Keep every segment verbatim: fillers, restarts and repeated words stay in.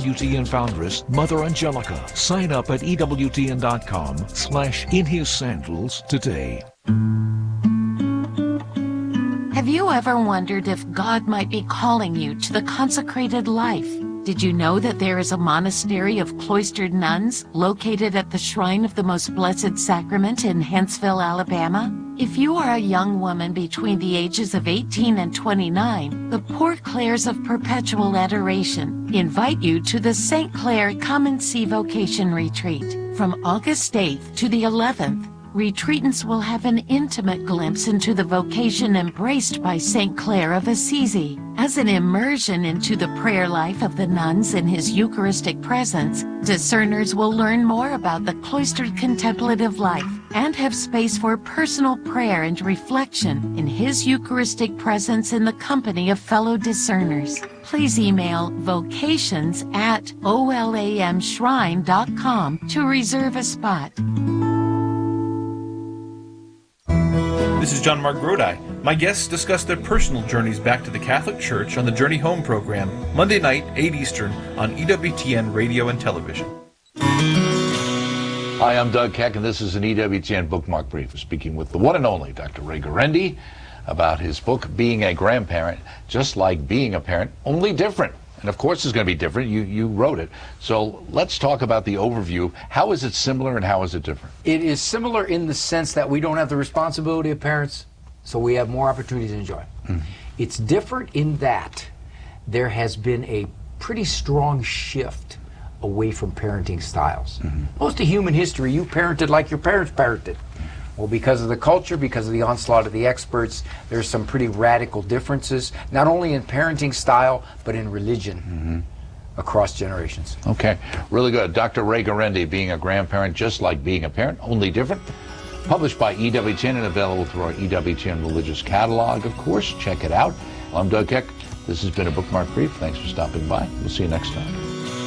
W T N foundress, Mother Angelica. Sign up at E W T N dot com slash in his sandals today. Have you ever wondered if God might be calling you to the consecrated life? Did you know that there is a monastery of cloistered nuns located at the Shrine of the Most Blessed Sacrament in Huntsville, Alabama? If you are a young woman between the ages of eighteen and twenty-nine, the Poor Clares of Perpetual Adoration invite you to the Saint Clare Come and See Vocation Retreat. From August eighth to the eleventh, retreatants will have an intimate glimpse into the vocation embraced by Saint Clare of Assisi. As an immersion into the prayer life of the nuns in his Eucharistic presence, discerners will learn more about the cloistered contemplative life and have space for personal prayer and reflection in his Eucharistic presence in the company of fellow discerners. Please email vocations at olamshrine dot com to reserve a spot. This is John Mark Grodi. My guests discuss their personal journeys back to the Catholic Church on the Journey Home program, Monday night, eight Eastern, on E W T N Radio and Television. Hi, I'm Doug Keck, and this is an E W T N Bookmark Brief. We're speaking with the one and only Doctor Ray Guarendi about his book, Being a Grandparent, Just Like Being a Parent, Only Different. And of course it's going to be different. You you wrote it. So let's talk about the overview. How is it similar and how is it different? It is similar in the sense that we don't have the responsibility of parents, so we have more opportunities to enjoy. Mm-hmm. It's different in that there has been a pretty strong shift away from parenting styles. Mm-hmm. Most of human history, you parented like your parents parented. Well, because of the culture, because of the onslaught of the experts, there's some pretty radical differences, not only in parenting style, but in religion mm-hmm. across generations. Okay, really good. Doctor Ray Guarendi, Being a Grandparent, Just Like Being a Parent, Only Different. Published by E W T N and available through our E W T N Religious Catalog, of course. Check it out. I'm Doug Keck. This has been a Bookmark Brief. Thanks for stopping by. We'll see you next time.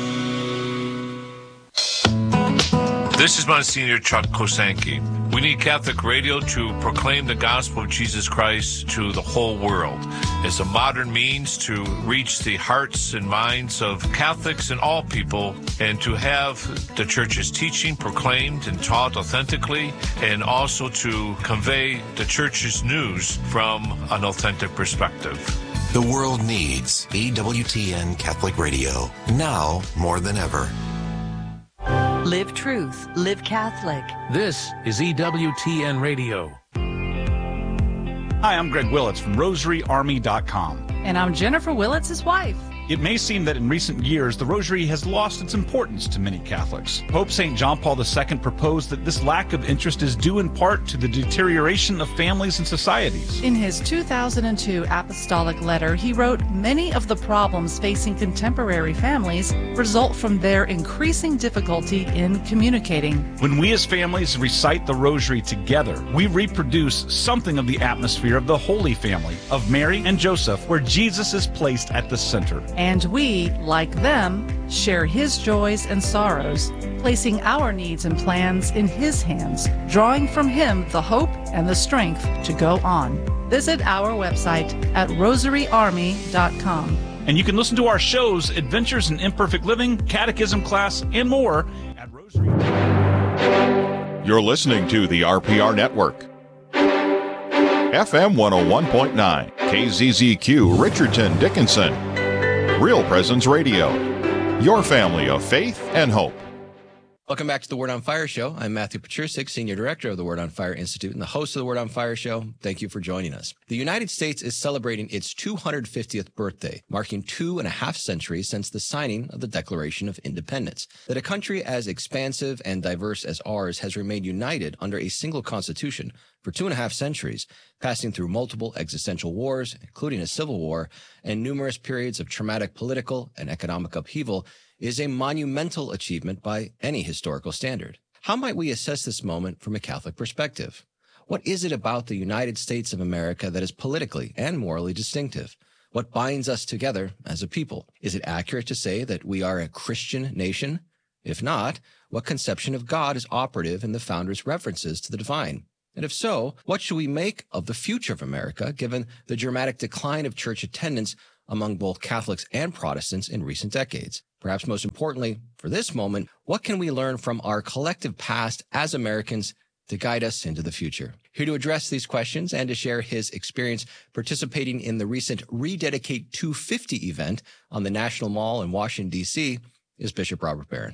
This is Monsignor Chuck Kosanke. We need Catholic radio to proclaim the gospel of Jesus Christ to the whole world as a modern means to reach the hearts and minds of Catholics and all people, and to have the Church's teaching proclaimed and taught authentically, and also to convey the Church's news from an authentic perspective. The world needs E W T N Catholic Radio, now more than ever. Live truth, live Catholic. This is E W T N Radio. Hi, I'm Greg Willits from Rosary Army dot com. And I'm Jennifer Willits, his wife. It may seem that in recent years, the Rosary has lost its importance to many Catholics. Pope Saint John Paul the Second proposed that this lack of interest is due in part to the deterioration of families and societies. In his two thousand two apostolic letter, he wrote, "Many of the problems facing contemporary families result from their increasing difficulty in communicating." When we as families recite the Rosary together, we reproduce something of the atmosphere of the Holy Family, of Mary and Joseph, where Jesus is placed at the center. And we, like them, share his joys and sorrows, placing our needs and plans in his hands, drawing from him the hope and the strength to go on. Visit our website at Rosary Army dot com. And you can listen to our shows, Adventures in Imperfect Living, Catechism Class, and more at Rosary. You're listening to the R P R Network. F M one oh one point nine, K Z Z Q, Richardson, Dickinson. Real Presence Radio, your family of faith and hope. Welcome back to the Word on Fire Show. I'm Matthew Patrusik, Senior Director of the Word on Fire Institute and the host of the Word on Fire Show. Thank you for joining us. The United States is celebrating its two hundred fiftieth birthday, marking two and a half centuries since the signing of the Declaration of Independence. That a country as expansive and diverse as ours has remained united under a single constitution for two and a half centuries, passing through multiple existential wars, including a civil war, and numerous periods of traumatic political and economic upheaval, is a monumental achievement by any historical standard. How might we assess this moment from a Catholic perspective? What is it about the United States of America that is politically and morally distinctive? What binds us together as a people? Is it accurate to say that we are a Christian nation? If not, what conception of God is operative in the founders' references to the divine? And if so, what should we make of the future of America, given the dramatic decline of church attendance among both Catholics and Protestants in recent decades? Perhaps most importantly, for this moment, what can we learn from our collective past as Americans to guide us into the future? Here to address these questions and to share his experience participating in the recent Rededicate two fifty event on the National Mall in Washington, D C is Bishop Robert Barron.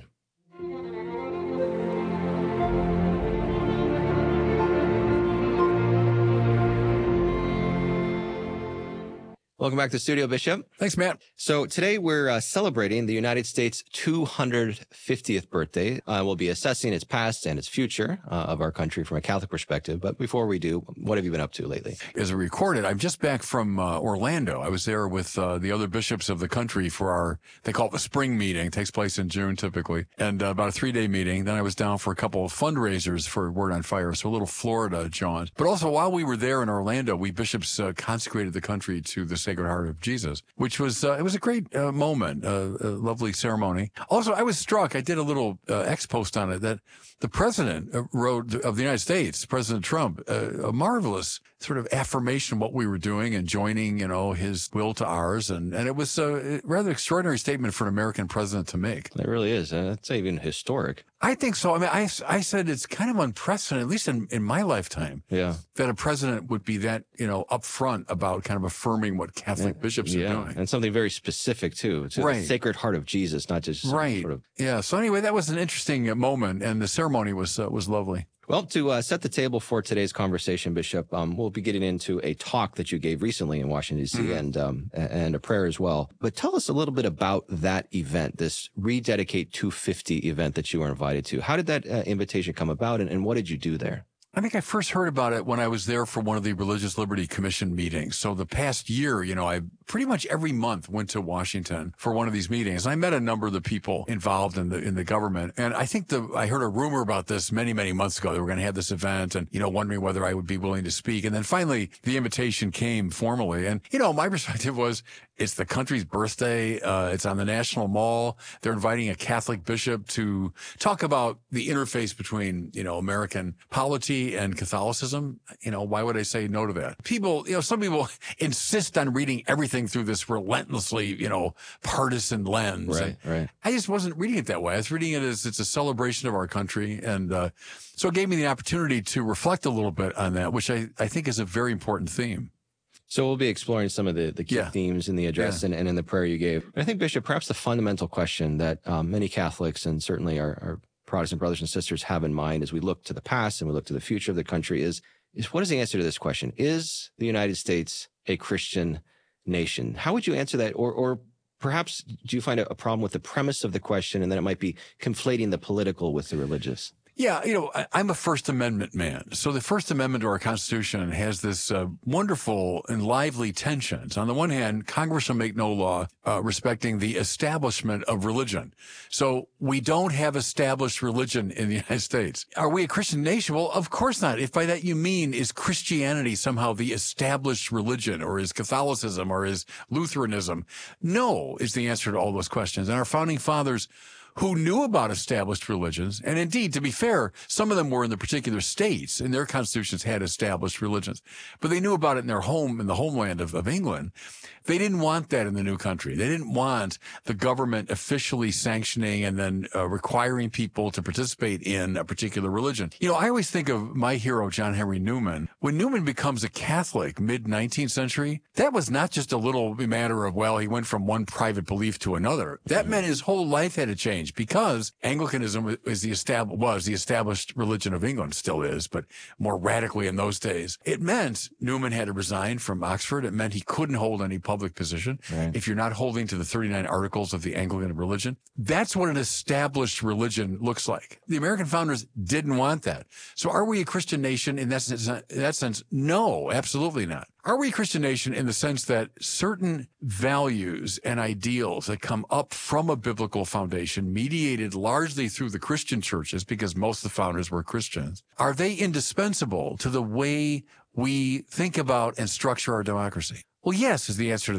Welcome back to the studio, Bishop. Thanks, Matt. So today we're uh, celebrating the United States two hundred fiftieth birthday. Uh, we'll be assessing its past and its future uh, of our country from a Catholic perspective. But before we do, what have you been up to lately? As I recorded, I'm just back from uh, Orlando. I was there with uh, the other bishops of the country for our, they call it the spring meeting. It takes place in June typically. And uh, about a three-day meeting. Then I was down for a couple of fundraisers for Word on Fire. So a little Florida jaunt. But also while we were there in Orlando, we bishops uh, consecrated the country to the Sacred Heart of Jesus, which was, uh, it was a great uh, moment, uh, a lovely ceremony. Also, I was struck, I did a little uh, X post on it, that the president uh, wrote of the United States, President Trump, uh, a marvelous sort of affirmation of what we were doing and joining, you know, his will to ours. And, and it was a rather extraordinary statement for an American president to make. It really is. Uh, it's even historic. I think so. I mean, I, I said it's kind of unprecedented, at least in, in my lifetime, yeah, that a president would be that, you know, upfront about kind of affirming what Catholic yeah. bishops yeah. are doing. And something very specific, too, to right. the Sacred Heart of Jesus, not just right. sort of. Yeah. So anyway, that was an interesting moment, and the ceremony was uh, was lovely. Well, to uh, set the table for today's conversation, Bishop, um, we'll be getting into a talk that you gave recently in Washington, D C, mm-hmm. and um, and a prayer as well. But tell us a little bit about that event, this Rededicate two fifty event that you were invited to. How did that uh, invitation come about, and, and what did you do there? I think I first heard about it when I was there for one of the Religious Liberty Commission meetings. So the past year, you know, I pretty much every month went to Washington for one of these meetings. I met a number of the people involved in the in the government. And I think the I heard a rumor about this many, many months ago. They were going to have this event and, you know, wondering whether I would be willing to speak. And then finally, the invitation came formally. And, you know, my perspective was, it's the country's birthday. Uh, it's on the National Mall. They're inviting a Catholic bishop to talk about the interface between, you know, American polity and Catholicism. You know, why would I say no to that? People, you know, some people insist on reading everything through this relentlessly, you know, partisan lens. Right, and right. I just wasn't reading it that way. I was reading it as it's a celebration of our country. And, uh, so it gave me the opportunity to reflect a little bit on that, which I, I think is a very important theme. So we'll be exploring some of the, the key yeah. themes in the address yeah. and, and in the prayer you gave. I think, Bishop, perhaps the fundamental question that um, many Catholics and certainly our, our Protestant brothers and sisters have in mind as we look to the past and we look to the future of the country is, is what is the answer to this question? Is the United States a Christian nation? How would you answer that? Or, or perhaps do you find a, a problem with the premise of the question and then it might be conflating the political with the religious? Yeah, you know, I, I'm a First Amendment man. So the First Amendment to our Constitution has this uh, wonderful and lively tensions. On the one hand, Congress shall make no law uh, respecting the establishment of religion. So we don't have established religion in the United States. Are we a Christian nation? Well, of course not. If by that you mean, is Christianity somehow the established religion, or is Catholicism, or is Lutheranism? No, is the answer to all those questions. And our founding fathers, who knew about established religions, and indeed, to be fair, some of them were in the particular states, and their constitutions had established religions, but they knew about it in their home, in the homeland of, of England. They didn't want that in the new country. They didn't want the government officially sanctioning and then uh, requiring people to participate in a particular religion. You know, I always think of my hero, John Henry Newman. When Newman becomes a Catholic mid-nineteenth century, that was not just a little matter of, well, he went from one private belief to another. That meant his whole life had to change, because Anglicanism is the estab- was the established religion of England, still is, but more radically in those days. It meant Newman had to resign from Oxford. It meant he couldn't hold any public position right. if you're not holding to the thirty-nine articles of the Anglican religion. That's what an established religion looks like. The American founders didn't want that. So are we a Christian nation in that sense? In that sense? No, absolutely not. Are we a Christian nation in the sense that certain values and ideals that come up from a biblical foundation, mediated largely through the Christian churches, because most of the founders were Christians, are they indispensable to the way we think about and structure our democracy? Well, yes, is the answer to that.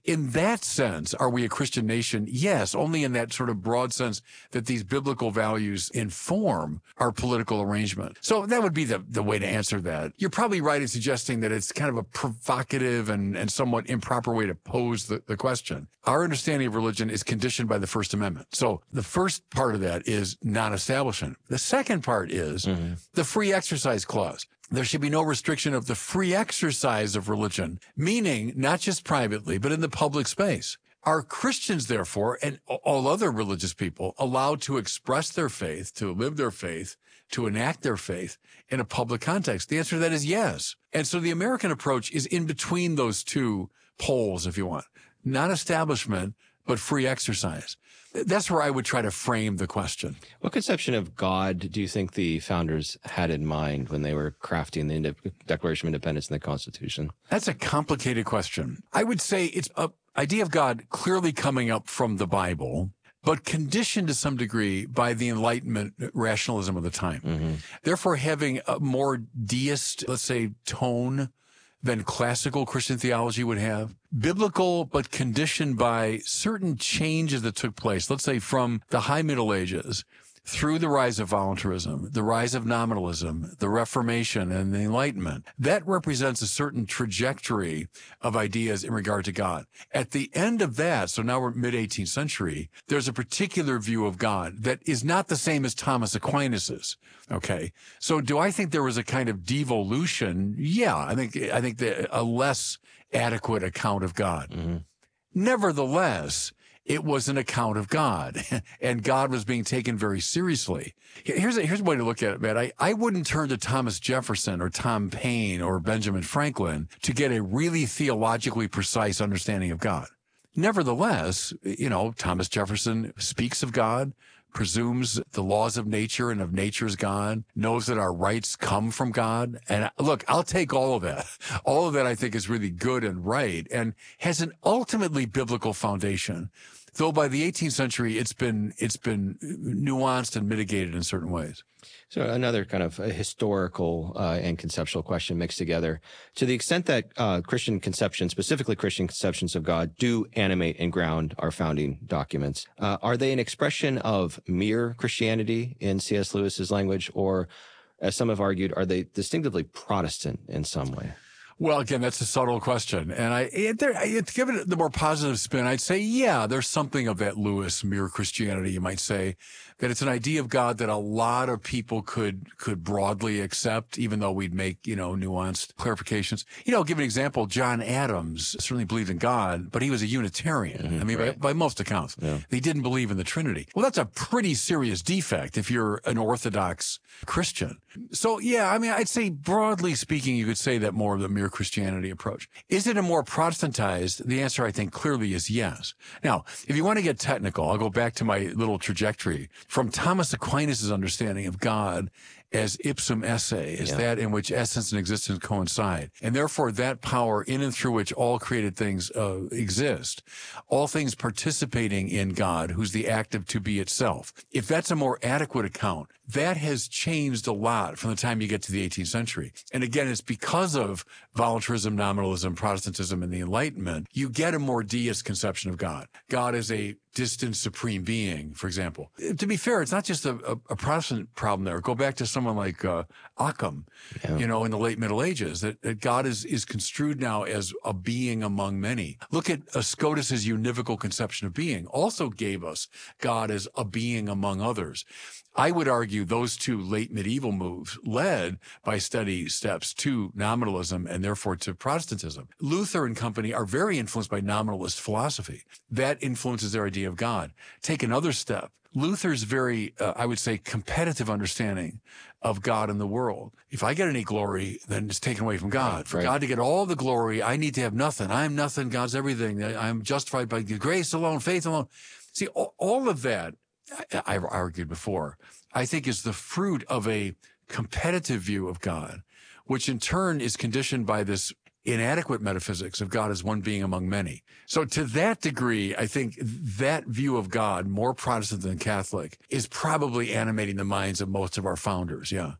In that sense, are we a Christian nation? Yes, only in that sort of broad sense that these biblical values inform our political arrangement. So that would be the, the way to answer that. You're probably right in suggesting that it's kind of a provocative and, and somewhat improper way to pose the, the question. Our understanding of religion is conditioned by the First Amendment. So the first part of that is non-establishment. The second part is mm-hmm. the free exercise clause. There should be no restriction of the free exercise of religion, meaning not just privately, but in the public space. Are Christians, therefore, and all other religious people allowed to express their faith, to live their faith, to enact their faith in a public context? The answer to that is yes. And so the American approach is in between those two poles, if you want. Non-establishment, but free exercise. That's where I would try to frame the question. What conception of God do you think the founders had in mind when they were crafting the Declaration of Independence and the Constitution? That's a complicated question. I would say it's an idea of God clearly coming up from the Bible, but conditioned to some degree by the Enlightenment rationalism of the time. Mm-hmm. Therefore, having a more deist, let's say, tone than classical Christian theology would have. Biblical, but conditioned by certain changes that took place, let's say from the High Middle Ages through the rise of voluntarism, the rise of nominalism, the Reformation, and the Enlightenment. That represents a certain trajectory of ideas in regard to God. At the end of that, so now we're mid-eighteenth century, there's a particular view of God that is not the same as Thomas Aquinas's. Okay. So do I think there was a kind of devolution? Yeah, I think, I think that a less adequate account of God. Mm-hmm. Nevertheless, it was an account of God, and God was being taken very seriously. Here's a, here's a way to look at it, man. I, I wouldn't turn to Thomas Jefferson or Tom Paine or Benjamin Franklin to get a really theologically precise understanding of God. Nevertheless, you know, Thomas Jefferson speaks of God, presumes the laws of nature and of nature's God, knows that our rights come from God. And look, I'll take all of that. All of that I think is really good and right and has an ultimately biblical foundation. Though by the eighteenth century, it's been, it's been nuanced and mitigated in certain ways. So another kind of a historical uh, and conceptual question mixed together. To the extent that uh, Christian conceptions, specifically Christian conceptions of God, do animate and ground our founding documents, uh, are they an expression of mere Christianity in C S Lewis's language, or, as some have argued, are they distinctively Protestant in some way? Well, again, that's a subtle question. And I, it, there, to give it the more positive spin, I'd say, yeah, there's something of that Lewis mere Christianity, you might say, that it's an idea of God that a lot of people could, could broadly accept, even though we'd make, you know, nuanced clarifications. You know, I'll give an example. John Adams certainly believed in God, but he was a Unitarian. Mm-hmm, I mean, right. by, by most accounts, yeah. He didn't believe in the Trinity. Well, that's a pretty serious defect if you're an Orthodox Christian. So, yeah, I mean, I'd say broadly speaking, you could say that more of the mere Christianity approach. Is it a more Protestantized? The answer, I think, clearly is yes. Now, if you want to get technical, I'll go back to my little trajectory. From Thomas Aquinas' understanding of God as ipsum esse, as yeah. that in which essence and existence coincide, and therefore that power in and through which all created things uh, exist, all things participating in God, who's the active to be itself. If that's a more adequate account, that has changed a lot from the time you get to the eighteenth century. And again, it's because of voluntarism, nominalism, Protestantism, and the Enlightenment, you get a more deist conception of God. God is a distant supreme being, for example. To be fair, it's not just a, a, a Protestant problem there. Go back to someone like uh, Occam, yeah. you know, in the late Middle Ages, that, that God is, is construed now as a being among many. Look at uh, Scotus's univocal conception of being, also gave us God as a being among others. I would argue those two late medieval moves led by steady steps to nominalism and therefore to Protestantism. Luther and company are very influenced by nominalist philosophy. That influences their idea of God. Take another step. Luther's very, uh, I would say, competitive understanding of God and the world. If I get any glory, then it's taken away from God. For right. God to get all the glory, I need to have nothing. I'm nothing. God's everything. I'm justified by grace alone, faith alone. See, all, all of that, I, I've argued before, I think is the fruit of a competitive view of God, which in turn is conditioned by this inadequate metaphysics of God as one being among many. So to that degree, I think that view of God, more Protestant than Catholic, is probably animating the minds of most of our founders, yeah.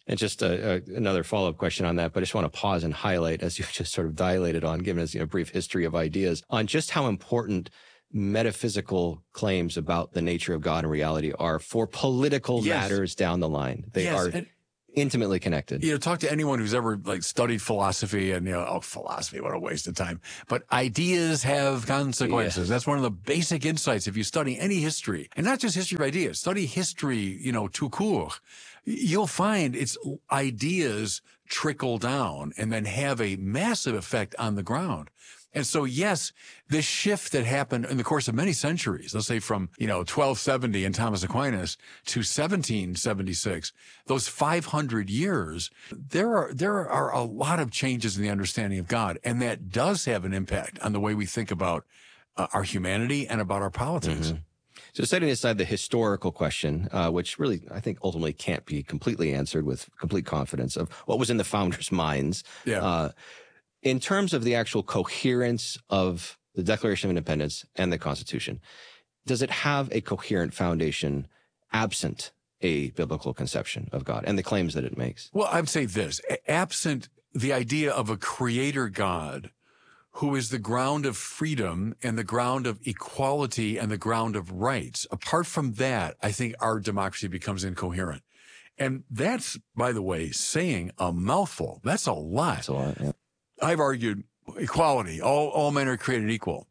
And just a, a, another follow-up question on that, but I just want to pause and highlight, as you've just sort of dilated on, giving us you know, a brief history of ideas, on just how important metaphysical claims about the nature of God and reality are for political Yes. matters down the line. They Yes, are and- intimately connected. You know, talk to anyone who's ever like studied philosophy and, you know, oh, philosophy, what a waste of time. But ideas have consequences. Yes. That's one of the basic insights. If you study any history, and not just history of ideas, study history, you know, tout court, you'll find it's ideas trickle down and then have a massive effect on the ground. And so, yes, this shift that happened in the course of many centuries, let's say from, you know, twelve seventy in Thomas Aquinas to seventeen seventy-six, those five hundred years, there are, there are a lot of changes in the understanding of God. And that does have an impact on the way we think about uh, our humanity and about our politics. Mm-hmm. So setting aside the historical question, uh, which really I think ultimately can't be completely answered with complete confidence of what was in the founders' minds. Yeah. Uh, in terms of the actual coherence of the Declaration of Independence and the Constitution, does it have a coherent foundation absent a biblical conception of God and the claims that it makes? Well, I would say this, absent the idea of a creator God who is the ground of freedom and the ground of equality and the ground of rights. Apart from that, I think our democracy becomes incoherent. And that's, by the way, saying a mouthful. That's a lot. That's a lot, yeah. I've argued equality. All, all men are created equal.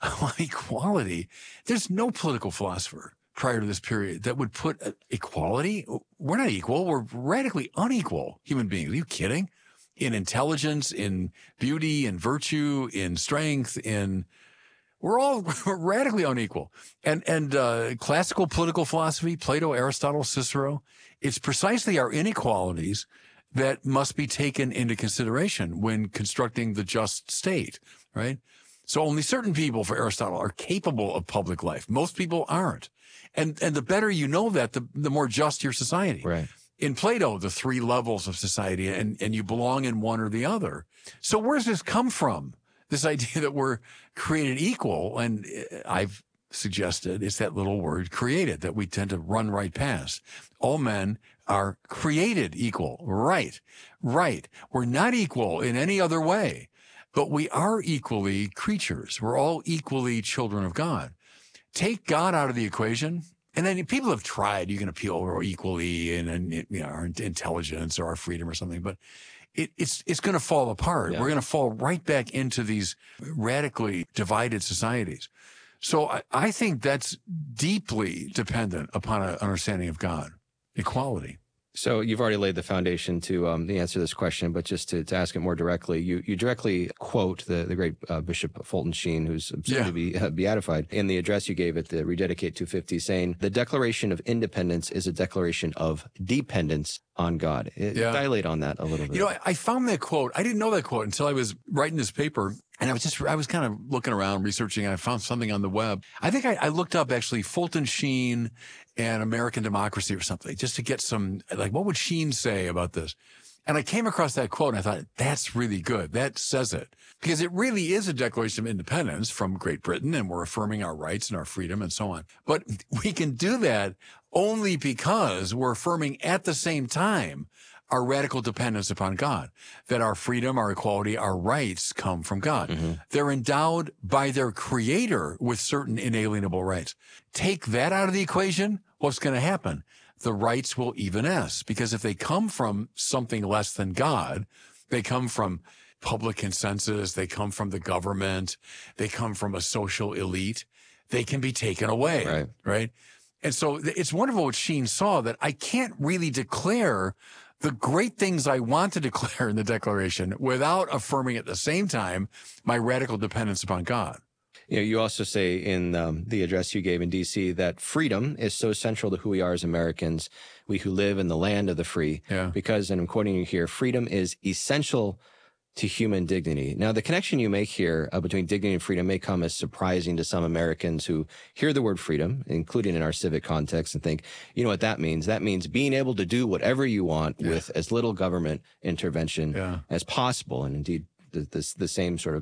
Equality. There's no political philosopher prior to this period that would put uh, equality. We're not equal. We're radically unequal human beings. Are you kidding? In intelligence, in beauty, in virtue, in strength, in, we're all radically unequal. And, and, uh, classical political philosophy, Plato, Aristotle, Cicero, it's precisely our inequalities that must be taken into consideration when constructing the just state, right? So only certain people, for Aristotle, are capable of public life. Most people aren't. And, and the better you know that, the, the more just your society. Right. In Plato, the three levels of society, and, and you belong in one or the other. So where does this come from? This idea that we're created equal, and I've suggested it's that little word created that we tend to run right past. All men are created equal. Right. Right. We're not equal in any other way, but we are equally creatures. We're all equally children of God. Take God out of the equation, and then people have tried. You can appeal equally in, in you know, our intelligence or our freedom or something, but it, it's it's going to fall apart. Yeah. We're going to fall right back into these radically divided societies. So I, I think that's deeply dependent upon an understanding of God, equality. So you've already laid the foundation to um, the answer to this question, but just to, to ask it more directly, you, you directly quote the, the great uh, Bishop Fulton Sheen, who's soon Yeah. to be uh, beatified, in the address you gave at the Rededicate two fifty, saying, the Declaration of Independence is a declaration of dependence on God. Uh, Yeah. Dilate on that a little bit. You know, I, I found that quote. I didn't know that quote until I was writing this paper. And I was just, I was kind of looking around, researching, and I found something on the web. I think I, I looked up actually Fulton Sheen and American Democracy or something, just to get some, like, what would Sheen say about this? And I came across that quote and I thought, that's really good. That says it. Because it really is a Declaration of Independence from Great Britain, and we're affirming our rights and our freedom and so on. But we can do that only because we're affirming at the same time our radical dependence upon God, that our freedom, our equality, our rights come from God. Mm-hmm. They're endowed by their creator with certain inalienable rights. Take that out of the equation, what's going to happen? The rights will evenness, because if they come from something less than God, they come from public consensus, they come from the government, they come from a social elite, they can be taken away, Right. right? And so it's wonderful what Sheen saw, that I can't really declare the great things I want to declare in the Declaration without affirming at the same time my radical dependence upon God. You know, you also say in um, the address you gave in D C that freedom is so central to who we are as Americans, we who live in the land of the free, Yeah. because, and I'm quoting you here, freedom is essential to human dignity. Now, the connection you make here uh, between dignity and freedom may come as surprising to some Americans who hear the word freedom, including in our civic context, and think, you know what that means? That means being able to do whatever you want Yeah. with as little government intervention Yeah. as possible. And indeed, the, the, the same sort of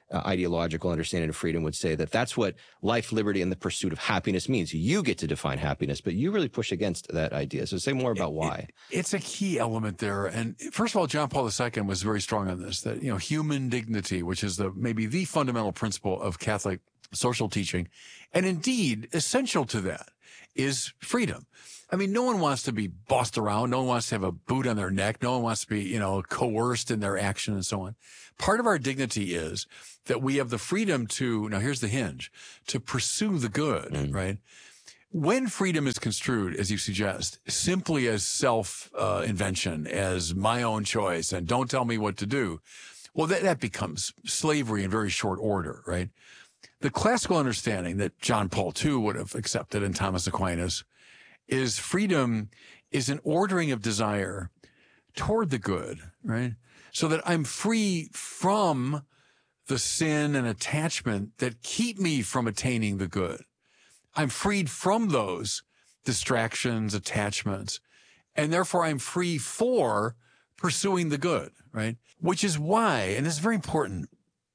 uh, ideological understanding of freedom would say that that's what life, liberty, and the pursuit of happiness means. You get to define happiness, but you really push against that idea. So say more about why. It, it's a key element there. And first of all, John Paul the Second was very strong on this, that, you know, human dignity, which is the maybe the fundamental principle of Catholic social teaching, and indeed essential to that is freedom. I mean, no one wants to be bossed around. No one wants to have a boot on their neck. No one wants to be, you know, coerced in their action and so on. Part of our dignity is that we have the freedom to, now here's the hinge, to pursue the good, mm. right? When freedom is construed, as you suggest, simply as self-invention, uh, as my own choice, and don't tell me what to do, well, that, that becomes slavery in very short order, right? The classical understanding that John Paul the Second would have accepted and Thomas Aquinas is freedom is an ordering of desire toward the good, right? So that I'm free from the sin and attachment that keep me from attaining the good. I'm freed from those distractions, attachments, and therefore I'm free for pursuing the good, right? Which is why, and this is very important,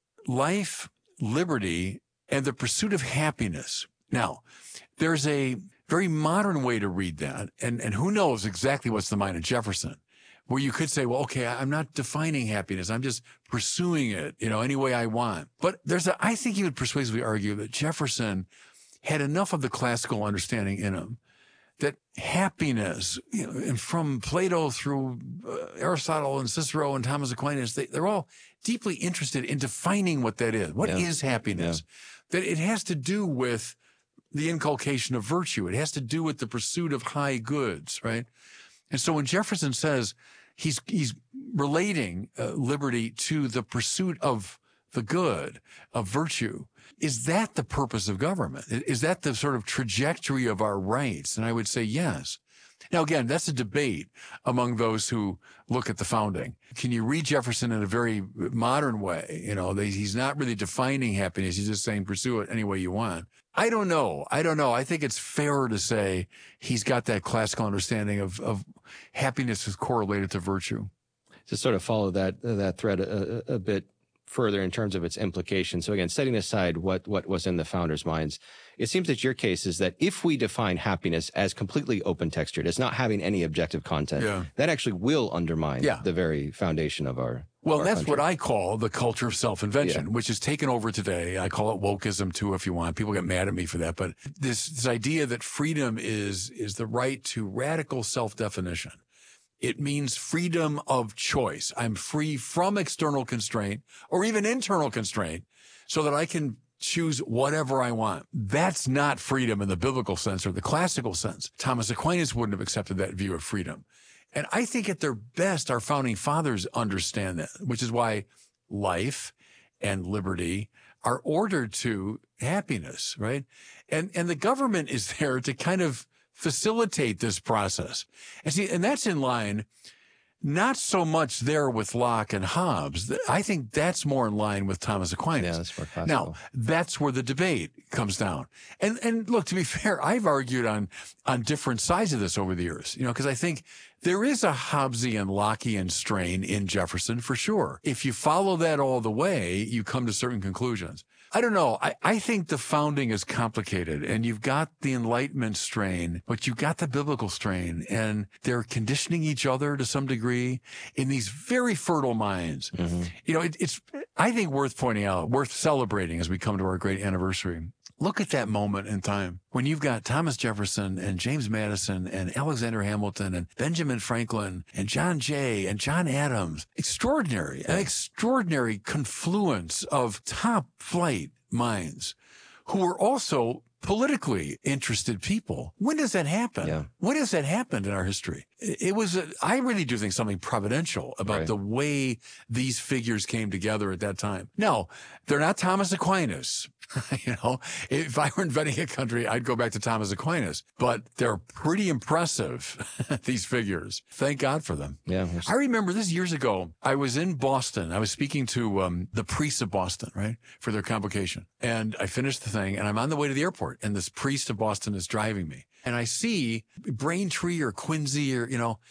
life, liberty, and the pursuit of happiness. Now, there's a very modern way to read that, and, and who knows exactly what's the mind of Jefferson, where you could say, well, okay, I'm not defining happiness. I'm just pursuing it, you know, any way I want. But there's a, I think you would persuasively argue that Jefferson had enough of the classical understanding in him that happiness, you know, and from Plato through uh, Aristotle and Cicero and Thomas Aquinas, they, they're all deeply interested in defining what that is. What yeah. is happiness? Yeah. That it has to do with the inculcation of virtue. It has to do with the pursuit of high goods, right? And so when Jefferson says he's he's relating uh, liberty to the pursuit of the good, of virtue, is that the purpose of government? Is that the sort of trajectory of our rights? And I would say yes. Now, again, that's a debate among those who look at the founding. Can you read Jefferson in a very modern way? You know, they, he's not really defining happiness. He's just saying pursue it any way you want. I don't know. I don't know. I think it's fairer to say he's got that classical understanding of, of happiness is correlated to virtue. To sort of follow that, that thread a, a bit further in terms of its implications. So again, setting aside what, what was in the founders' minds, it seems that your case is that if we define happiness as completely open-textured, as not having any objective content, yeah. that actually will undermine yeah. the very foundation of our Well, our that's country. what I call the culture of self-invention, yeah. which is taken over today. I call it wokeism too, if you want. People get mad at me for that. But this, this idea that freedom is, is the right to radical self-definition. It means freedom of choice. I'm free from external constraint or even internal constraint so that I can choose whatever I want. That's not freedom in the biblical sense or the classical sense. Thomas Aquinas wouldn't have accepted that view of freedom. And I think at their best, our founding fathers understand that, which is why life and liberty are ordered to happiness, right? And, and the government is there to kind of facilitate this process. And see, and that's in line, not so much there with Locke and Hobbes. I think that's more in line with Thomas Aquinas. Yeah, that's more classical. Now, that's where the debate comes down. And, and look, to be fair, I've argued on, on different sides of this over the years, you know, because I think there is a Hobbesian, Lockean strain in Jefferson for sure. If you follow that all the way, you come to certain conclusions. I don't know. I, I think the founding is complicated, and you've got the Enlightenment strain, but you've got the biblical strain, and they're conditioning each other to some degree in these very fertile minds. Mm-hmm. You know, it, it's, I think, worth pointing out, worth celebrating as we come to our great anniversary. Look at that moment in time when you've got Thomas Jefferson and James Madison and Alexander Hamilton and Benjamin Franklin and John Jay and John Adams. Extraordinary, an extraordinary confluence of top flight minds who were also politically interested people. When does that happen? Yeah. When has that happened in our history? It was, a, I really do think something providential about right. the way these figures came together at that time. Now, they're not Thomas Aquinas. You know, if I were inventing a country, I'd go back to Thomas Aquinas, but they're pretty impressive, these figures. Thank God for them. Yeah. I remember this years ago. I was in Boston. I was speaking to um, the priests of Boston, right, for their convocation. And I finished the thing and I'm on the way to the airport and this priest of Boston is driving me. And I see Braintree or Quincy or, you know,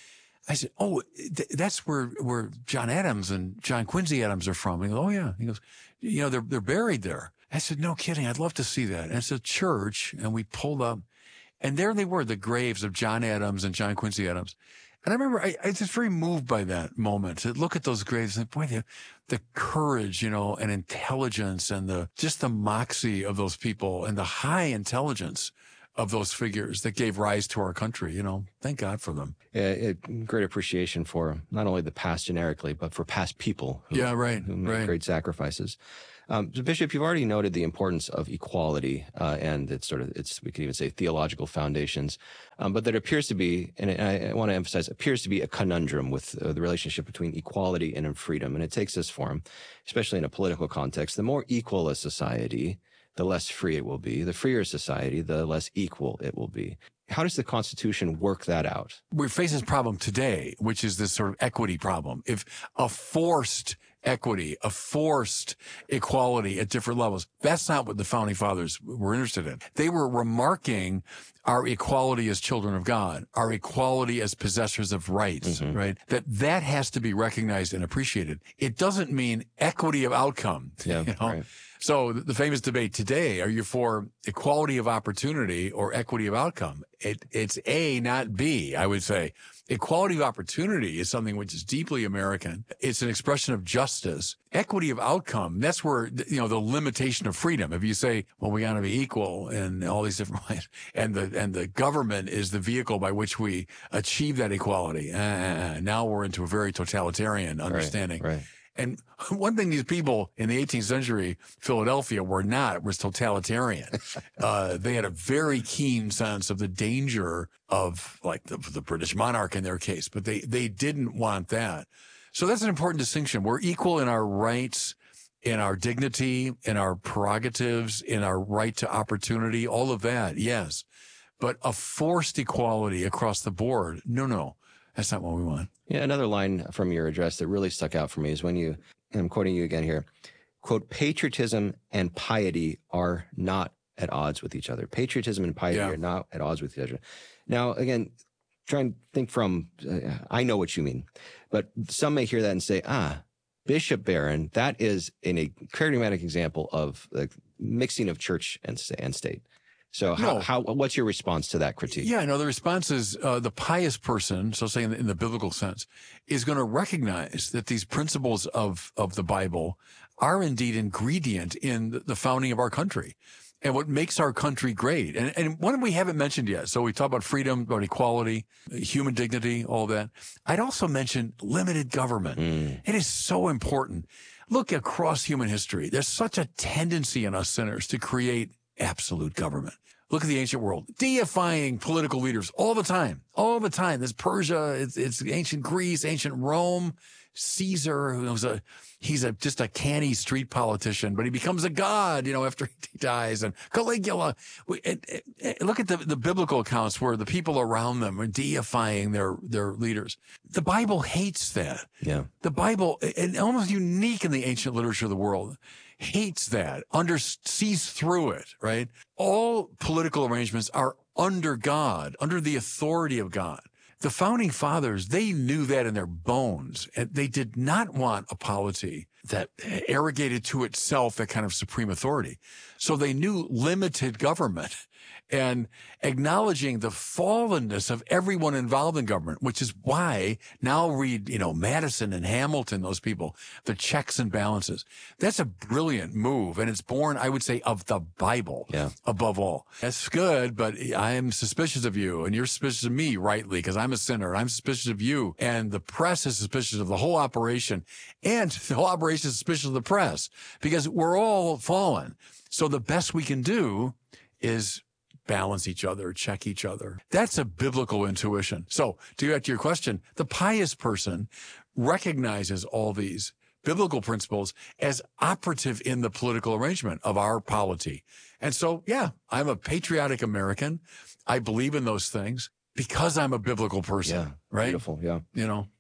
I said, oh, th- that's where, where John Adams and John Quincy Adams are from. He goes, oh, yeah. He goes, you know, they're, they're buried there. I said, no kidding. I'd love to see that. And it's a church. And we pulled up and there they were, the graves of John Adams and John Quincy Adams. And I remember I, I was just very moved by that moment to look at those graves and boy, the, the courage, you know, and intelligence and the, just the moxie of those people and the high intelligence of those figures that gave rise to our country, you know, thank God for them. Yeah, it, great appreciation for not only the past generically, but for past people who, yeah, right, who made right. great sacrifices. Um, so Bishop, you've already noted the importance of equality, uh, and it's sort of, it's, we could even say theological foundations. Um, but there appears to be, and I, I want to emphasize, appears to be a conundrum with uh, the relationship between equality and freedom. And it takes this form, especially in a political context. The more equal a society, the less free it will be. The freer society, the less equal it will be. How does the Constitution work that out? We face this problem today, which is this sort of equity problem. If a forced equity, a forced equality at different levels, that's not what the Founding Fathers were interested in. They were remarking our equality as children of God, our equality as possessors of rights, mm-hmm. right? That that has to be recognized and appreciated. It doesn't mean equity of outcome. Yeah, you know? Right. So the famous debate today, are you for equality of opportunity or equity of outcome? It, it's A, not B, I would say. Equality of opportunity is something which is deeply American. It's an expression of justice. Equity of outcome, that's where, you know, the limitation of freedom. If you say, well, we got to be equal in all these different ways, and the, and the government is the vehicle by which we achieve that equality. Uh, now we're into a very totalitarian understanding. Right, right. And one thing these people in the eighteenth century, Philadelphia, were not, was totalitarian. uh, they had a very keen sense of the danger of, like, the, the British monarch in their case, but they, they didn't want that. So that's an important distinction. We're equal in our rights, in our dignity, in our prerogatives, in our right to opportunity, all of that, yes. But a forced equality across the board, no, no. That's not what we want. Yeah, another line from your address that really stuck out for me is when you, and I'm quoting you again here, quote, patriotism and piety are not at odds with each other. Patriotism and piety yeah. are not at odds with each other. Now, again, try and think from, uh, I know what you mean, but some may hear that and say, ah, Bishop Barron, that is an, a charismatic example of the mixing of church and, and state. So how, no. how, what's your response to that critique? Yeah, no, the response is, uh, the pious person, so saying in, in the biblical sense, is going to recognize that these principles of, of the Bible are indeed ingredient in the, the founding of our country and what makes our country great. And, and one we haven't mentioned yet. So we talk about freedom, about equality, human dignity, all that. I'd also mention limited government. Mm. It is so important. Look across human history. There's such a tendency in us sinners to create absolute government. Look at the ancient world, deifying political leaders all the time, all the time. There's Persia, it's, it's ancient Greece, ancient Rome, Caesar, who was a, he's a, just a canny street politician, but he becomes a god, you know, after he dies. And Caligula, we, it, it, it, look at the, the biblical accounts where the people around them are deifying their, their leaders. The Bible hates that. Yeah. The Bible, and almost unique in the ancient literature of the world, hates that, under, sees through it, right? All political arrangements are under God, under the authority of God. The founding fathers, they knew that in their bones, and they did not want a polity that arrogated to itself that kind of supreme authority. So they knew limited government and acknowledging the fallenness of everyone involved in government, which is why now read, you know, Madison and Hamilton, those people, the checks and balances. That's a brilliant move. And it's born, I would say, of the Bible yeah. above all. That's good, but I am suspicious of you and you're suspicious of me, rightly, because I'm a sinner. I'm suspicious of you. And the press is suspicious of the whole operation, and the whole operation is suspicious of the press, because we're all fallen. So the best we can do is balance each other, check each other. That's a biblical intuition. So to get to your question, the pious person recognizes all these biblical principles as operative in the political arrangement of our polity. And so, yeah, I'm a patriotic American. I believe in those things because I'm a biblical person, yeah, right? Beautiful, yeah. You know,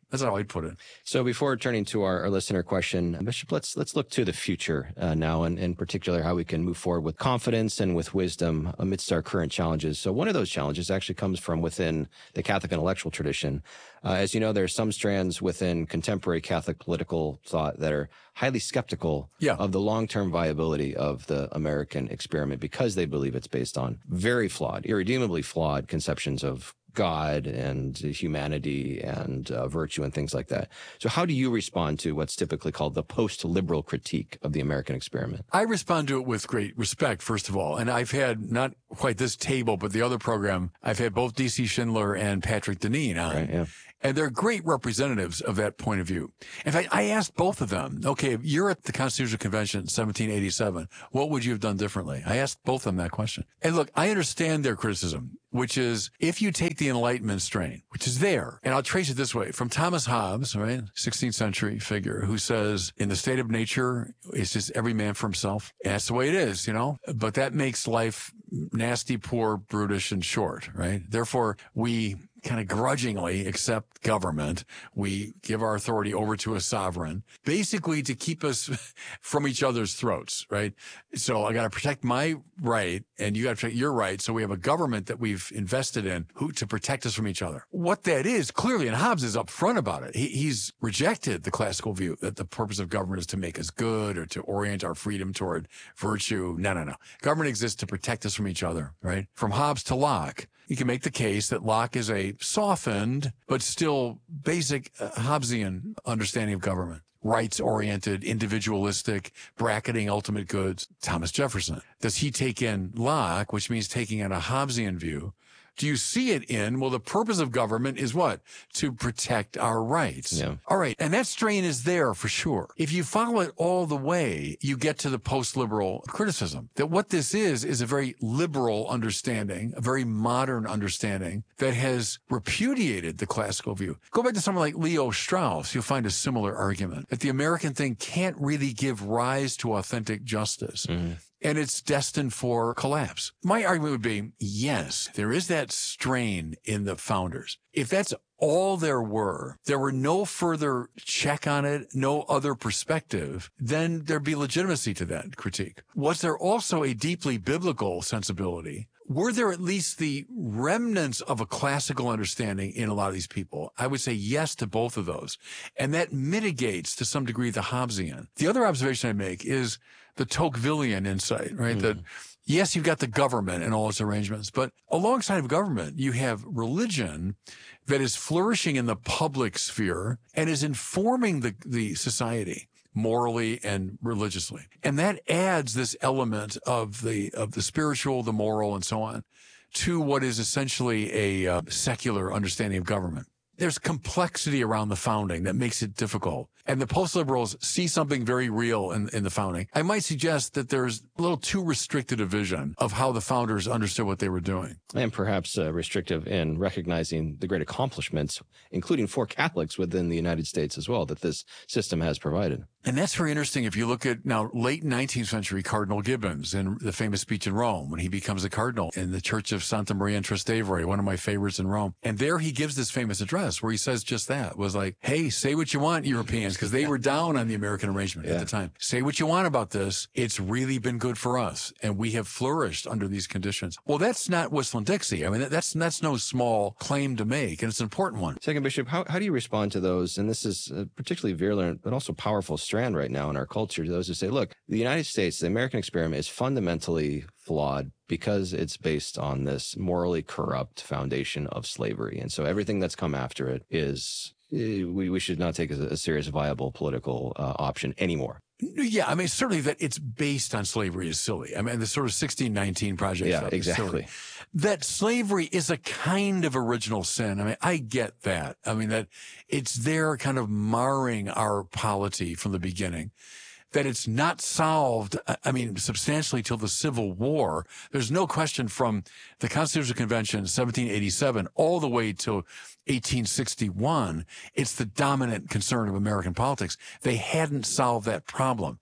That's how I'd put it. So before turning to our, our listener question, Bishop, let's let's look to the future uh, now, and in particular how we can move forward with confidence and with wisdom amidst our current challenges. So one of those challenges actually comes from within the Catholic intellectual tradition. Uh, as you know, there are some strands within contemporary Catholic political thought that are highly skeptical yeah. of the long-term viability of the American experiment because they believe it's based on very flawed, irredeemably flawed conceptions of God and humanity and uh, virtue and things like that. So how do you respond to what's typically called the post-liberal critique of the American experiment? I respond to it with great respect, first of all. And I've had not quite this table, but the other program, I've had both D C Schindler and Patrick Deneen on. Right, yeah. And they're great representatives of that point of view. In fact, I asked both of them, okay, if you're at the Constitutional Convention in seventeen eighty-seven, what would you have done differently? I asked both of them that question. And look, I understand their criticism, which is if you take the Enlightenment strain, which is there, and I'll trace it this way, from Thomas Hobbes, right, sixteenth century figure, who says, in the state of nature, it's just every man for himself. And that's the way it is, you know, but that makes life nasty, poor, brutish, and short, right? Therefore, we kind of grudgingly accept government. We give our authority over to a sovereign, basically to keep us from each other's throats, right? So I got to protect my right and you got to protect your right. So we have a government that we've invested in who to protect us from each other. What that is, clearly, and Hobbes is upfront about it. He, he's rejected the classical view that the purpose of government is to make us good or to orient our freedom toward virtue. No, no, no. Government exists to protect us from each other, right? From Hobbes to Locke, you can make the case that Locke is a softened but still basic uh, Hobbesian understanding of government. Rights-oriented, individualistic, bracketing ultimate goods. Thomas Jefferson. Does he take in Locke, which means taking in a Hobbesian view? Do you see it in, well, the purpose of government is what? To protect our rights. Yeah. All right. And that strain is there for sure. If you follow it all the way, you get to the post-liberal criticism that what this is, is a very liberal understanding, a very modern understanding that has repudiated the classical view. Go back to someone like Leo Strauss. You'll find a similar argument that the American thing can't really give rise to authentic justice. Mm-hmm. And it's destined for collapse. My argument would be, yes, there is that strain in the founders. If that's all there were, there were no further check on it, no other perspective, then there'd be legitimacy to that critique. Was there also a deeply biblical sensibility? Were there at least the remnants of a classical understanding in a lot of these people? I would say yes to both of those. And that mitigates to some degree the Hobbesian. The other observation I make is the Tocquevillian insight, right? Mm. That yes, you've got the government and all its arrangements, but alongside of government, you have religion that is flourishing in the public sphere and is informing the, the society morally and religiously. And that adds this element of the, of the spiritual, the moral, and so on to what is essentially a uh, secular understanding of government. There's complexity around the founding that makes it difficult. And the post-liberals see something very real in, in the founding. I might suggest that there's a little too restricted a vision of how the founders understood what they were doing. And perhaps uh, restrictive in recognizing the great accomplishments, including for Catholics within the United States as well, that this system has provided. And that's very interesting if you look at now late nineteenth century Cardinal Gibbons in the famous speech in Rome when he becomes a cardinal in the Church of Santa Maria in Trastevere, one of my favorites in Rome. And there he gives this famous address where he says just that, was like, hey, say what you want, Europeans, because they were down on the American arrangement yeah. at the time. Say what you want about this. It's really been good for us. And we have flourished under these conditions. Well, that's not Whistling-Dixie. I mean, that's that's no small claim to make, and it's an important one. Second Bishop, how, how do you respond to those? And this is a particularly virulent, but also powerful strand right now in our culture, to those who say, look, the United States, the American experiment is fundamentally flawed because it's based on this morally corrupt foundation of slavery. And so everything that's come after it is, we, we should not take as a serious, viable political uh, option anymore. Yeah, I mean, certainly that it's based on slavery is silly. I mean, the sort of sixteen nineteen project. Yeah, exactly. That slavery is a kind of original sin. I mean, I get that. I mean, that it's there kind of marring our polity from the beginning. That it's not solved, I mean, substantially till the Civil War. There's no question from the Constitutional Convention, seventeen eighty-seven, all the way to eighteen sixty-one. It's the dominant concern of American politics. They hadn't solved that problem.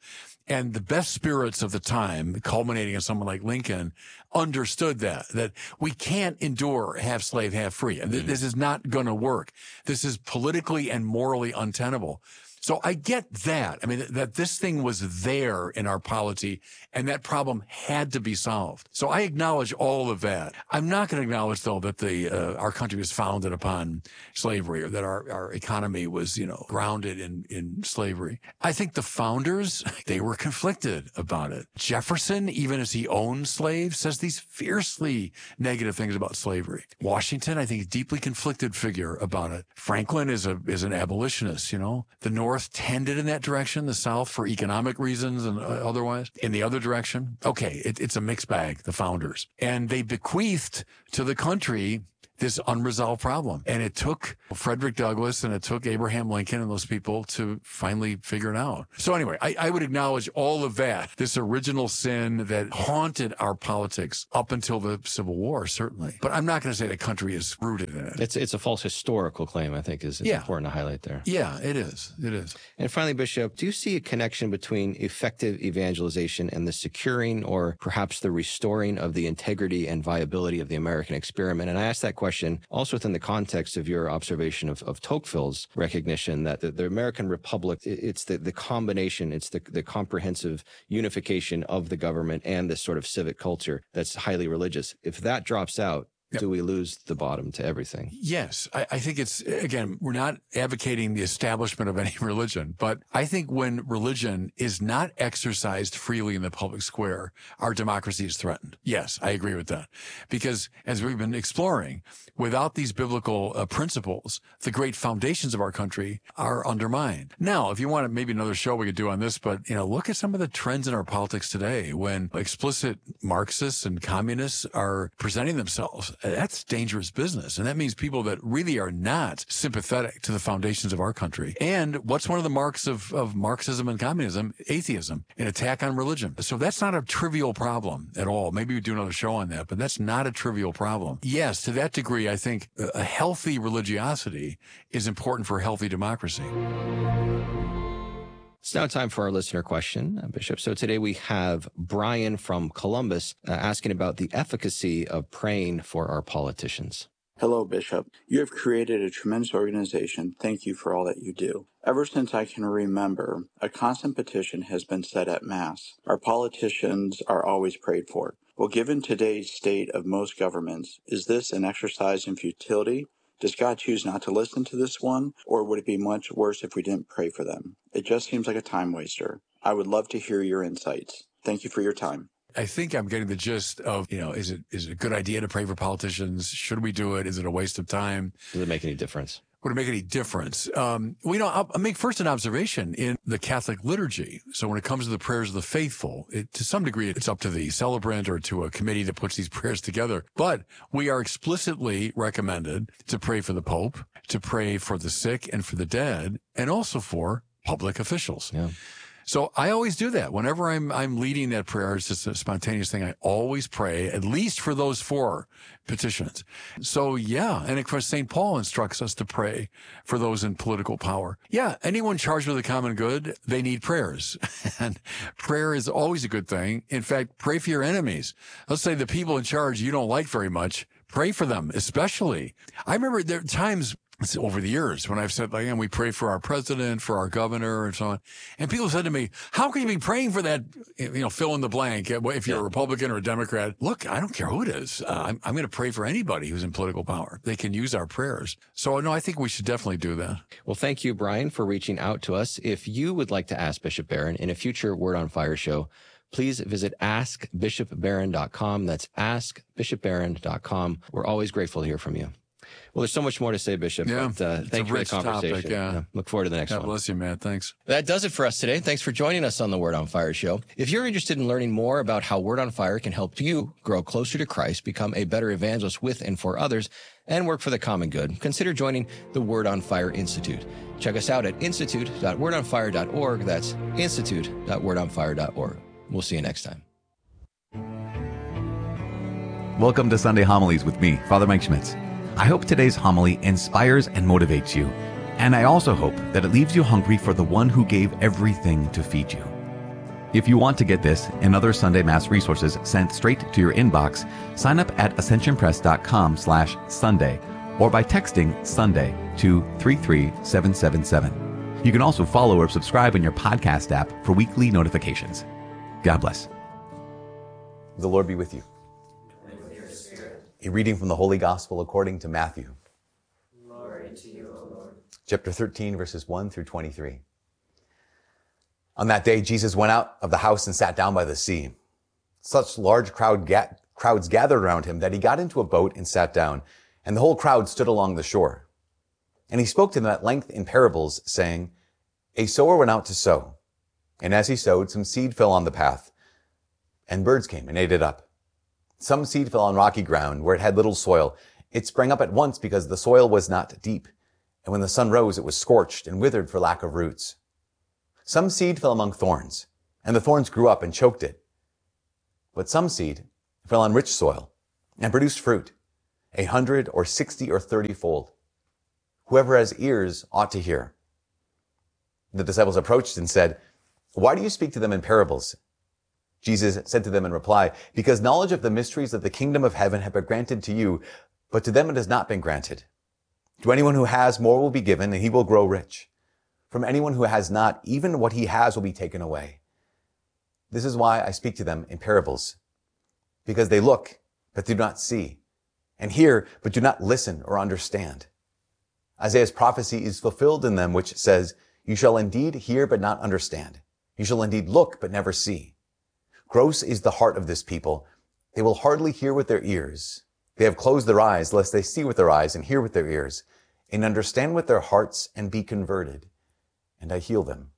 And the best spirits of the time, culminating in someone like Lincoln, understood that, that we can't endure half slave, half free. And th- this is not going to work. This is politically and morally untenable. So I get that. I mean, th- that this thing was there in our polity, and that problem had to be solved. So I acknowledge all of that. I'm not going to acknowledge, though, that the uh, our country was founded upon slavery, or that our, our economy was, you know, grounded in, in slavery. I think the founders, they were conflicted about it. Jefferson, even as he owned slaves, says these fiercely negative things about slavery. Washington, I think, a deeply conflicted figure about it. Franklin is a is an abolitionist, you know. The North tended in that direction, the South for economic reasons and uh, otherwise. In the other direction, okay, it, it's a mixed bag, the founders. And they bequeathed to the country this unresolved problem. And it took Frederick Douglass and it took Abraham Lincoln and those people to finally figure it out. So anyway, I, I would acknowledge all of that, this original sin that haunted our politics up until the Civil War, certainly. But I'm not going to say the country is rooted in it. It's it's a false historical claim, I think, is, is Yeah. important to highlight there. Yeah, it is. It is. And finally, Bishop, do you see a connection between effective evangelization and the securing or perhaps the restoring of the integrity and viability of the American experiment? And I ask that question also within the context of your observation of, of Tocqueville's recognition that the, the American Republic, it's the, the combination, it's the, the comprehensive unification of the government and this sort of civic culture that's highly religious. If that drops out, Yep. do we lose the bottom to everything? Yes. I, I think it's, again, we're not advocating the establishment of any religion, but I think when religion is not exercised freely in the public square, our democracy is threatened. Yes, I agree with that. Because as we've been exploring, without these biblical uh, principles, the great foundations of our country are undermined. Now, if you want maybe another show we could do on this, but, you know, look at some of the trends in our politics today when explicit Marxists and communists are presenting themselves. That's dangerous business. And that means people that really are not sympathetic to the foundations of our country. And what's one of the marks of, of Marxism and communism? Atheism, an attack on religion. So that's not a trivial problem at all. Maybe we do another show on that, but that's not a trivial problem. Yes, to that degree, I think a healthy religiosity is important for a healthy democracy. It's now time for our listener question, uh, Bishop. So today we have Brian from Columbus uh, asking about the efficacy of praying for our politicians. Hello, Bishop. You have created a tremendous organization. Thank you for all that you do. Ever since I can remember, a constant petition has been said at Mass. Our politicians are always prayed for. Well, given today's state of most governments, is this an exercise in futility? Does God choose not to listen to this one, or would it be much worse if we didn't pray for them? It just seems like a time waster. I would love to hear your insights. Thank you for your time. I think I'm getting the gist of, you know, is it is it a good idea to pray for politicians? Should we do it? Is it a waste of time? Does it make any difference? Would it make any difference? Um, well, you know, I'll, I'll make first an observation in the Catholic liturgy. So when it comes to the prayers of the faithful, it, to some degree, it's up to the celebrant or to a committee that puts these prayers together. But we are explicitly recommended to pray for the Pope, to pray for the sick and for the dead, and also for public officials. Yeah. So I always do that. Whenever I'm I'm leading that prayer, it's just a spontaneous thing. I always pray, at least for those four petitions. So yeah, and of course Saint Paul instructs us to pray for those in political power. Yeah, anyone charged with the common good, they need prayers. And prayer is always a good thing. In fact, pray for your enemies. Let's say the people in charge you don't like very much, pray for them, especially. I remember there are times over the years when I've said, like, and we pray for our president, for our governor, and so on. And people said to me, how can you be praying for that, you know, fill in the blank, if you're yeah. a Republican or a Democrat? Look, I don't care who it is. Uh, I'm, I'm going to pray for anybody who's in political power. They can use our prayers. So, no, I think we should definitely do that. Well, thank you, Brian, for reaching out to us. If you would like to ask Bishop Barron in a future Word on Fire show, please visit ask bishop barron dot com. That's ask bishop barron dot com. We're always grateful to hear from you. Well, there's so much more to say, Bishop. Yeah, but, uh, thank you for the conversation. Topic, yeah. Yeah, look forward to the next God one. God bless you, man. Thanks. That does it for us today. Thanks for joining us on the Word on Fire show. If you're interested in learning more about how Word on Fire can help you grow closer to Christ, become a better evangelist with and for others, and work for the common good, consider joining the Word on Fire Institute. Check us out at institute dot word on fire dot org. That's institute dot word on fire dot org. We'll see you next time. Welcome to Sunday Homilies with me, Father Mike Schmitz. I hope today's homily inspires and motivates you, and I also hope that it leaves you hungry for the one who gave everything to feed you. If you want to get this and other Sunday Mass resources sent straight to your inbox, sign up at ascensionpress.com slash Sunday or by texting Sunday to three three seven seven seven. You can also follow or subscribe in your podcast app for weekly notifications. God bless. The Lord be with you. And with your spirit. A reading from the Holy Gospel according to Matthew. Glory to you, O Lord. Chapter thirteen, verses one through twenty-three. On that day, Jesus went out of the house and sat down by the sea. Such large crowd ga- crowds gathered around him that he got into a boat and sat down, and the whole crowd stood along the shore. And he spoke to them at length in parables, saying, A sower went out to sow, and as he sowed, some seed fell on the path, and birds came and ate it up. Some seed fell on rocky ground, where it had little soil. It sprang up at once because the soil was not deep, and when the sun rose, it was scorched and withered for lack of roots. Some seed fell among thorns, and the thorns grew up and choked it. But some seed fell on rich soil and produced fruit, a hundred or sixty or thirty fold. Whoever has ears ought to hear. The disciples approached and said, Why do you speak to them in parables? Jesus said to them in reply, Because knowledge of the mysteries of the kingdom of heaven have been granted to you, but to them it has not been granted. To anyone who has, more will be given, and he will grow rich. From anyone who has not, even what he has will be taken away. This is why I speak to them in parables, because they look, but do not see, and hear, but do not listen or understand. Isaiah's prophecy is fulfilled in them, which says, You shall indeed hear, but not understand. You shall indeed look, but never see. Gross is the heart of this people. They will hardly hear with their ears. They have closed their eyes, lest they see with their eyes and hear with their ears, and understand with their hearts and be converted. And I heal them.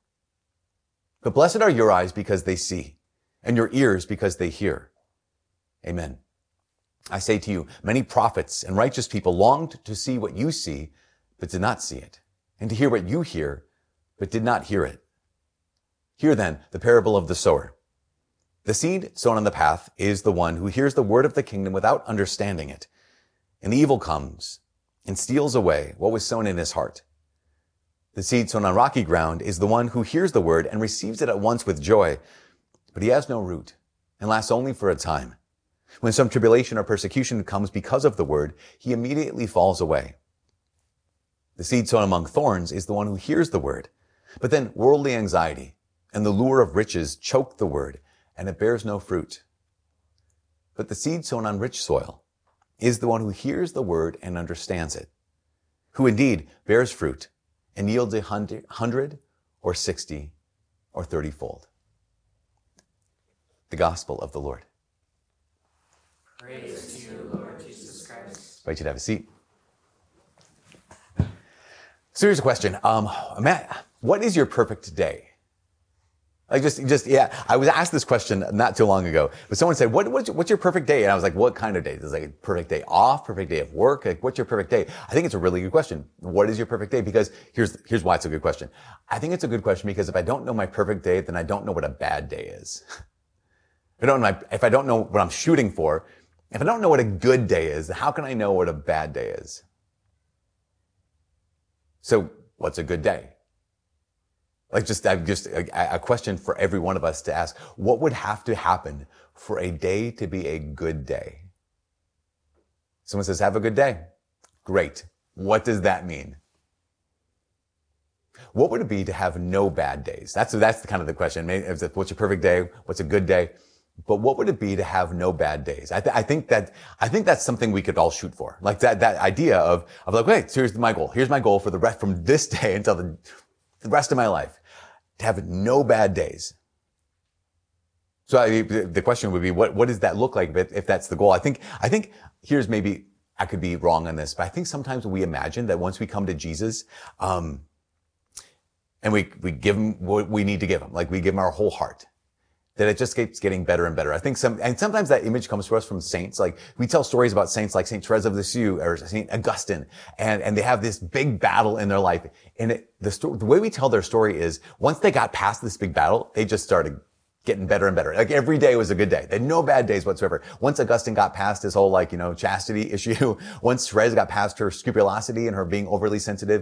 But blessed are your eyes because they see, and your ears because they hear. Amen. I say to you, many prophets and righteous people longed to see what you see, but did not see it, and to hear what you hear, but did not hear it. Hear then the parable of the sower. The seed sown on the path is the one who hears the word of the kingdom without understanding it. And the evil comes and steals away what was sown in his heart. The seed sown on rocky ground is the one who hears the word and receives it at once with joy, but he has no root and lasts only for a time. When some tribulation or persecution comes because of the word, he immediately falls away. The seed sown among thorns is the one who hears the word, but then worldly anxiety and the lure of riches choke the word, and it bears no fruit. But the seed sown on rich soil is the one who hears the word and understands it, who indeed bears fruit and yields a hundred or sixty or thirty fold. The Gospel of the Lord. Praise to you, Lord Jesus Christ. I invite you to have a seat. So here's a question. Um, Matt, what is your perfect day? Like just, just, yeah, I was asked this question not too long ago, but someone said, what, what's, what's your perfect day? And I was like, what kind of day? Is like a perfect day off, perfect day of work? Like, what's your perfect day? I think it's a really good question. What is your perfect day? Because here's, here's why it's a good question. I think it's a good question because if I don't know my perfect day, then I don't know what a bad day is. If I don't know, if I don't know what I'm shooting for, if I don't know what a good day is, how can I know what a bad day is? So what's a good day? Like just, I've just a, a question for every one of us to ask. What would have to happen for a day to be a good day? Someone says, have a good day. Great. What does that mean? What would it be to have no bad days? That's, that's the kind of the question. Maybe, what's your perfect day? What's a good day? But what would it be to have no bad days? I, th- I think that, I think that's something we could all shoot for. Like that, that idea of, of like, wait, so here's my goal. Here's my goal for the rest, from this day until the, the rest of my life. To have no bad days. So I, the question would be, what, what does that look like if, if that's the goal? I think, I think here's maybe, I could be wrong on this, but I think sometimes we imagine that once we come to Jesus, um, and we, we give him what we need to give him, like we give him our whole heart, that it just keeps getting better and better. I think some, and sometimes that image comes to us from saints. Like we tell stories about saints like Saint Therese of Lisieux or Saint Augustine, and, and they have this big battle in their life. And it, the story, the way we tell their story is once they got past this big battle, they just started getting better and better. Like every day was a good day. They had no bad days whatsoever. Once Augustine got past his whole like, you know, chastity issue, once Therese got past her scrupulosity and her being overly sensitive,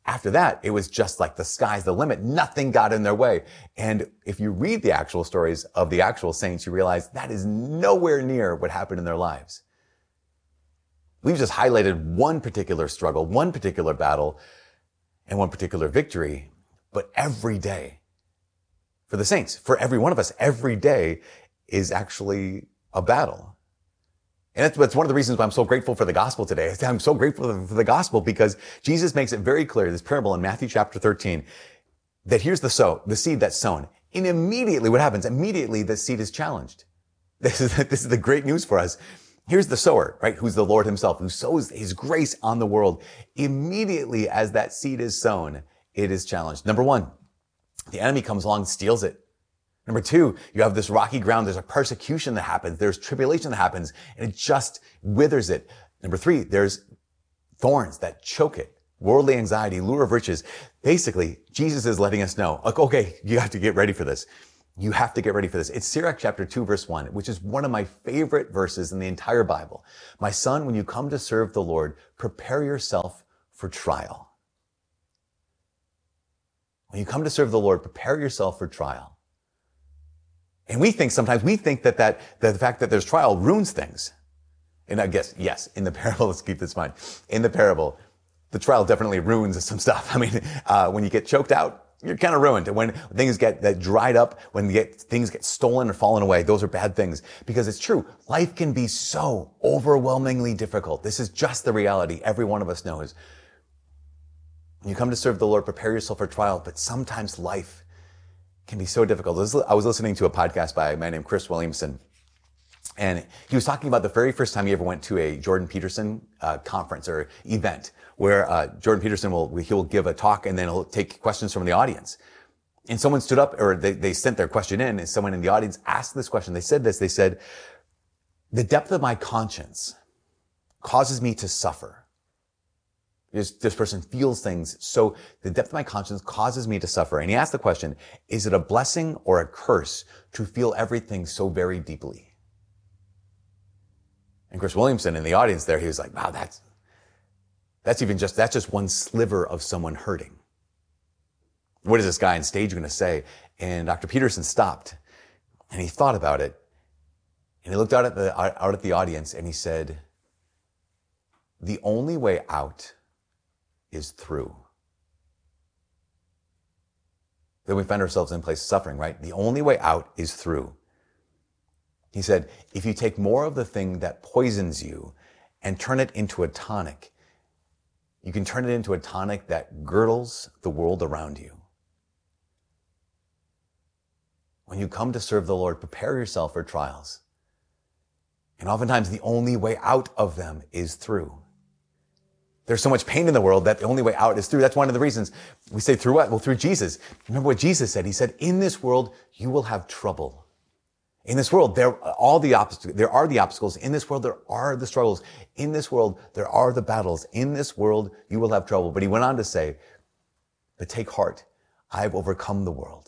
After that, it was just like the sky's the limit. Nothing got in their way. And if you read the actual stories of the actual saints, you realize that is nowhere near what happened in their lives. We've just highlighted one particular struggle, one particular battle, and one particular victory. But every day, for the saints, for every one of us, every day is actually a battle. And that's, that's one of the reasons why I'm so grateful for the gospel today. I'm so grateful for the gospel because Jesus makes it very clear, this parable in Matthew chapter thirteen, that here's the sow, the seed that's sown. And immediately what happens? Immediately the seed is challenged. This is, this is the great news for us. Here's the sower, right? Who's the Lord himself, who sows his grace on the world. Immediately as that seed is sown, it is challenged. Number one, the enemy comes along and steals it. Number two, you have this rocky ground. There's a persecution that happens. There's tribulation that happens, and it just withers it. Number three, there's thorns that choke it. Worldly anxiety, lure of riches. Basically, Jesus is letting us know, like, okay, you have to get ready for this. You have to get ready for this. It's Sirach chapter two, verse one, which is one of my favorite verses in the entire Bible. My son, when you come to serve the Lord, prepare yourself for trial. When you come to serve the Lord, prepare yourself for trial. And we think sometimes, we think that, that, that the fact that there's trial ruins things. And I guess, yes, in the parable, let's keep this in mind. In the parable, the trial definitely ruins some stuff. I mean, uh, when you get choked out, you're kind of ruined. And when things get that dried up, when you get, things get stolen or fallen away, those are bad things. Because it's true, life can be so overwhelmingly difficult. This is just the reality every one of us knows. When you come to serve the Lord, prepare yourself for trial, but sometimes life can be so difficult. I was listening to a podcast by a man named Chris Williamson, and he was talking about the very first time he ever went to a Jordan Peterson uh, conference or event where uh, Jordan Peterson will he will give a talk and then he'll take questions from the audience. And someone stood up, or they, they sent their question in, and someone in the audience asked this question. They said this, they said, "The depth of my conscience causes me to suffer." This, this person feels things, so the depth of my conscience causes me to suffer. And he asked the question, is it a blessing or a curse to feel everything so very deeply? And Chris Williamson in the audience there, he was like, wow, that's, that's even just, that's just one sliver of someone hurting. What is this guy on stage going to say? And Doctor Peterson stopped and he thought about it and he looked out at the, out at the audience and he said, the only way out is through. Then we find ourselves in a place of suffering, right? The only way out is through. He said, if you take more of the thing that poisons you and turn it into a tonic, you can turn it into a tonic that girdles the world around you. When you come to serve the Lord, prepare yourself for trials. And oftentimes the only way out of them is through. There's so much pain in the world that the only way out is through. That's one of the reasons we say through what? Well, through Jesus. Remember what Jesus said. He said, in this world, you will have trouble. In this world, there are all the obstacles. There are the obstacles. In this world, there are the struggles. In this world, there are the battles. In this world, you will have trouble. But he went on to say, but take heart. I've overcome the world.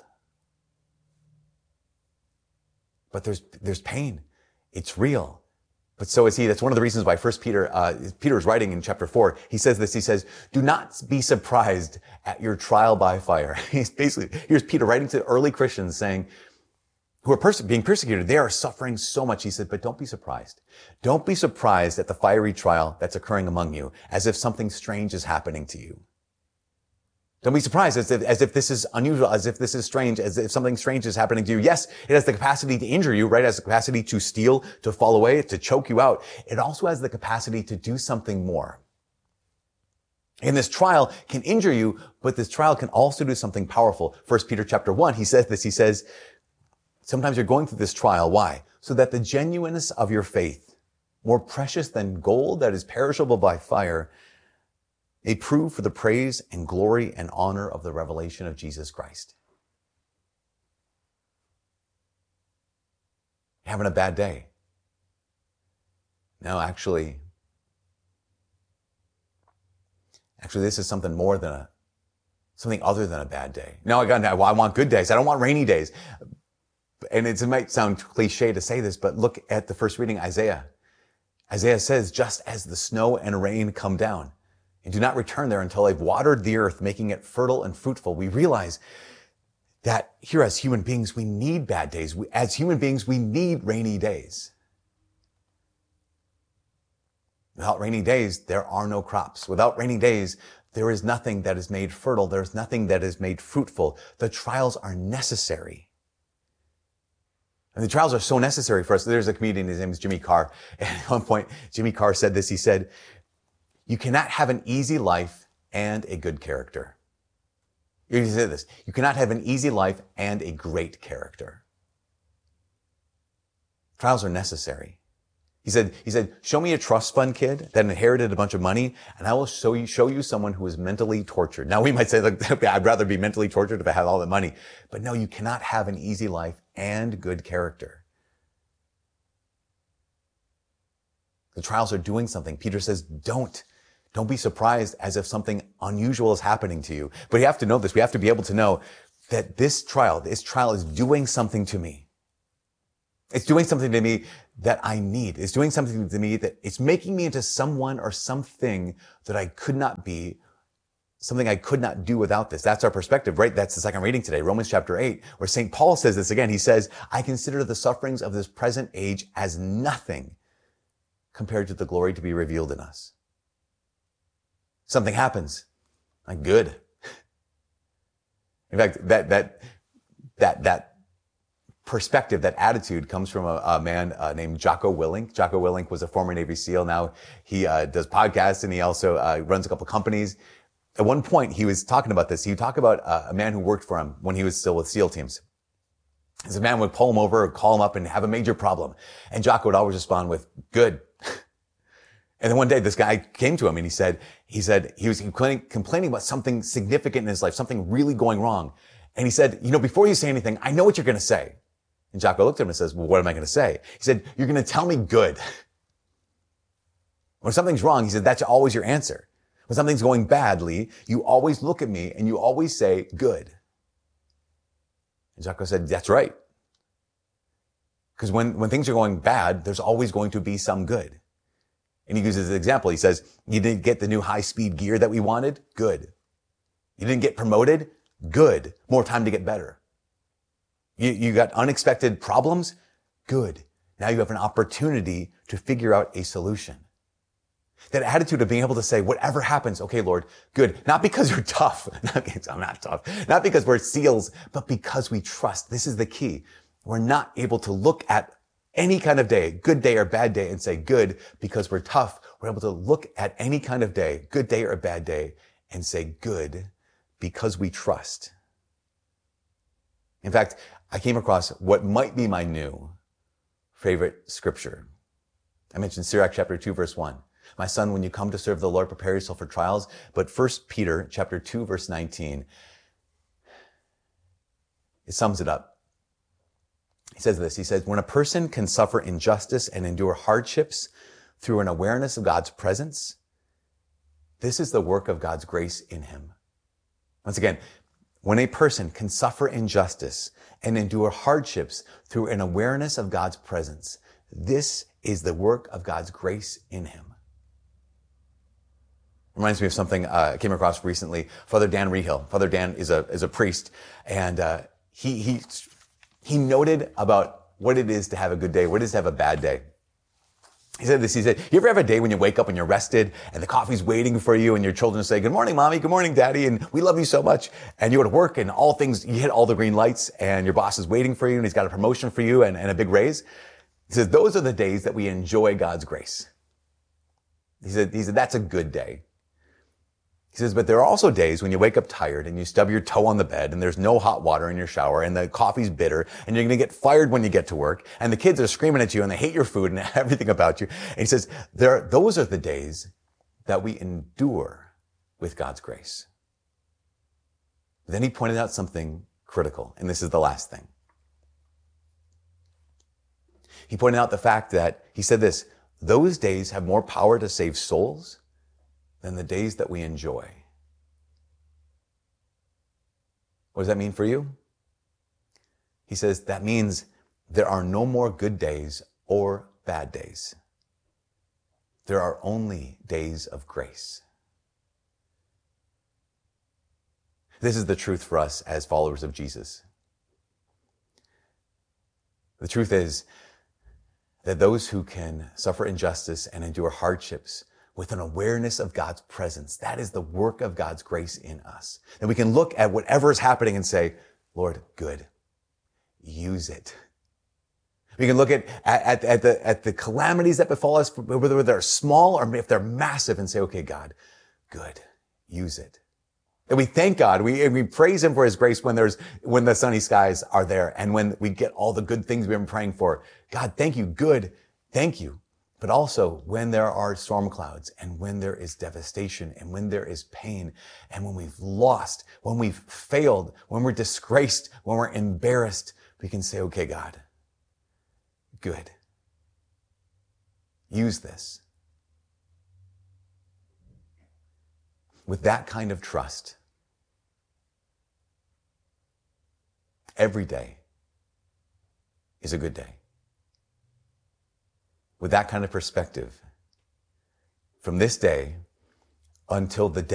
But there's, there's pain. It's real. But so is he. That's one of the reasons why First Peter, uh, Peter is writing in chapter four. He says this. He says, do not be surprised at your trial by fire. He's basically, here's Peter writing to early Christians saying, who are perse- being persecuted. They are suffering so much. He said, but don't be surprised. Don't be surprised at the fiery trial that's occurring among you, as if something strange is happening to you. Don't be surprised as if, as if this is unusual, as if this is strange, as if something strange is happening to you. Yes, it has the capacity to injure you, right? It has the capacity to steal, to fall away, to choke you out. It also has the capacity to do something more. And this trial can injure you, but this trial can also do something powerful. First Peter chapter one, he says this, he says, sometimes you're going through this trial. Why? So that the genuineness of your faith, more precious than gold that is perishable by fire, may prove for the praise and glory and honor of the revelation of Jesus Christ. Having a bad day. No, actually, actually this is something more than a, something other than a bad day. No, I got, well, I want good days. I don't want rainy days. And it's, it might sound cliche to say this, but look at the first reading, Isaiah. Isaiah says, just as the snow and rain come down. and do not return there until I've watered the earth, making it fertile and fruitful. We realize that here as human beings, we need bad days. We, as human beings, we need rainy days. Without rainy days, there are no crops. Without rainy days, there is nothing that is made fertile. There is nothing that is made fruitful. The trials are necessary. And the trials are so necessary for us. There's a comedian, his name is Jimmy Carr. And at one point, Jimmy Carr said this. He said, you cannot have an easy life and a good character. He said this. You cannot have an easy life and a great character. Trials are necessary. He said, he said, show me a trust fund kid that inherited a bunch of money, and I will show you, show you someone who is mentally tortured. Now we might say, like, I'd rather be mentally tortured if I had all that money. But no, you cannot have an easy life and good character. The trials are doing something. Peter says, don't. Don't be surprised as if something unusual is happening to you. But you have to know this. We have to be able to know that this trial, this trial is doing something to me. It's doing something to me that I need. It's doing something to me that it's making me into someone or something that I could not be, something I could not do without this. That's our perspective, right? That's the second reading today, Romans chapter eight, where Saint Paul says this again. He says, I consider the sufferings of this present age as nothing compared to the glory to be revealed in us. Something happens. Like good. In fact, that, that, that, that, perspective, that attitude comes from a, a man uh, named Jocko Willink. Jocko Willink was a former Navy SEAL. Now he uh, does podcasts and he also uh, runs a couple companies. At one point, he was talking about this. He would talk about uh, a man who worked for him when he was still with SEAL teams. This man would pull him over or call him up and have a major problem. And Jocko would always respond with, good. And then one day, this guy came to him and he said, he said, he was complaining, complaining about something significant in his life, something really going wrong. And he said, you know, before you say anything, I know what you're going to say. And Jocko looked at him and says, well, what am I going to say? He said, you're going to tell me good. When something's wrong, he said, that's always your answer. When something's going badly, you always look at me and you always say good. And Jocko said, that's right. Because when, when things are going bad, there's always going to be some good. And he uses an example. He says, you didn't get the new high-speed gear that we wanted? Good. You didn't get promoted? Good. More time to get better. You, you got unexpected problems? Good. Now you have an opportunity to figure out a solution. That attitude of being able to say, whatever happens, okay, Lord, good. Not because you're tough. I'm not tough. Not because we're SEALs, but because we trust. This is the key. We're not able to look at any kind of day, good day or bad day, and say good because we're tough. We're able to look at any kind of day, good day or bad day, and say good because we trust. In fact, I came across what might be my new favorite scripture. I mentioned Sirach chapter two, verse one. My son, when you come to serve the Lord, prepare yourself for trials. But First Peter chapter two, verse nineteen, it sums it up. He says this, he says, when a person can suffer injustice and endure hardships through an awareness of God's presence, this is the work of God's grace in him. Once again, when a person can suffer injustice and endure hardships through an awareness of God's presence, this is the work of God's grace in him. Reminds me of something uh, I came across recently. Father Dan Rehill. Father Dan is a is a priest, and uh, he he he noted about what it is to have a good day, what it is to have a bad day. He said this, he said, you ever have a day when you wake up and you're rested and the coffee's waiting for you and your children say, good morning, mommy, good morning, daddy, and we love you so much. And you go to work and all things, you hit all the green lights and your boss is waiting for you and he's got a promotion for you and, and a big raise. He says, those are the days that we enjoy God's grace. He said, he said, that's a good day. He says, but there are also days when you wake up tired and you stub your toe on the bed and there's no hot water in your shower and the coffee's bitter and you're going to get fired when you get to work and the kids are screaming at you and they hate your food and everything about you. And he says, there, those are the days that we endure with God's grace. Then he pointed out something critical, and this is the last thing. He pointed out the fact that, he said this, those days have more power to save souls than the days that we enjoy. What does that mean for you? He says that means there are no more good days or bad days. There are only days of grace. This is the truth for us as followers of Jesus. The truth is that those who can suffer injustice and endure hardships with an awareness of God's presence, that is the work of God's grace in us. That we can look at whatever is happening and say, Lord, good. Use it. We can look at, at, at, the, at the calamities that befall us, whether they're small or if they're massive, and say, okay, God, good. Use it. And we thank God. We, and we praise him for his grace when there's, when the sunny skies are there and when we get all the good things we've been praying for. God, thank you. Good. Thank you. But also when there are storm clouds and when there is devastation and when there is pain and when we've lost, when we've failed, when we're disgraced, when we're embarrassed, we can say, okay, God, good. Use this. With that kind of trust, every day is a good day. With that kind of perspective, from this day until the day